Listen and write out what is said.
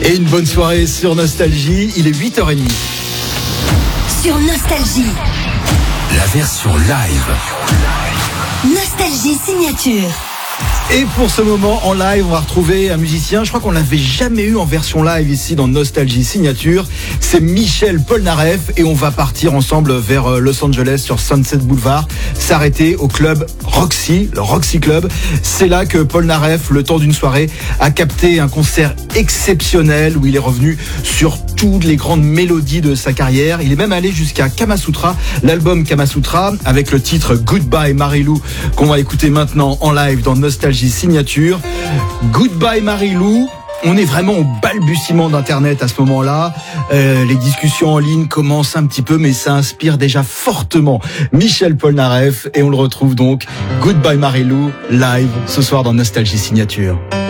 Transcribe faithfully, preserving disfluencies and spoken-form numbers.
Et une bonne soirée sur Nostalgie, il est huit heures trente. Sur Nostalgie, la version live. Nostalgie signature. Et pour ce moment en live, on va retrouver un musicien, je crois qu'on l'avait jamais eu en version live ici dans Nostalgie Signature. C'est Michel Polnareff et on va partir ensemble vers Los Angeles sur Sunset Boulevard, s'arrêter au club Roxy, le Roxy Club. C'est là que Polnareff, le temps d'une soirée, a capté un concert exceptionnel où il est revenu sur toutes les grandes mélodies de sa carrière. Il est même allé jusqu'à Kamasutra, l'album Kamasutra, avec le titre Goodbye Marilou qu'on va écouter maintenant en live dans Nostalgie Signature. Goodbye Marilou. On est vraiment au balbutiement d'Internet à ce moment-là. Euh, les discussions en ligne commencent un petit peu, mais ça inspire déjà fortement Michel Polnareff. Et on le retrouve donc, Goodbye Marilou, live ce soir dans Nostalgie Signature.